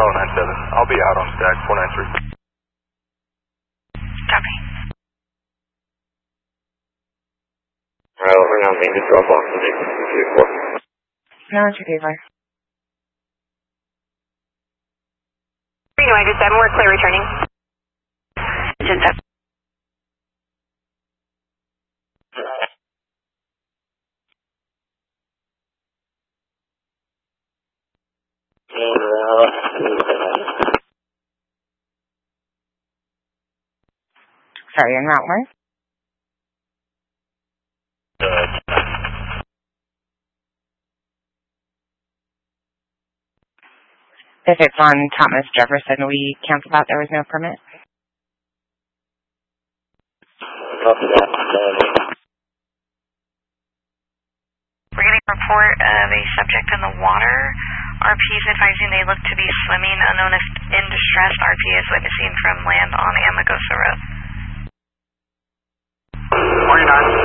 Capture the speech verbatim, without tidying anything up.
Bravo nine seven. I'll be out on stack four nine three. Copy. Bravo, we're now making drop off to make two four. No, it's okay, bye. Reno, I just seven, we're clear returning. Just up. Sorry, en route where? If it's on Thomas Jefferson, we canceled out. There was no permit. We're getting a report of a subject in the water. R P is advising they look to be swimming, unknown if in distress. R P is witnessing from land on Amagosa Road. forty-nine.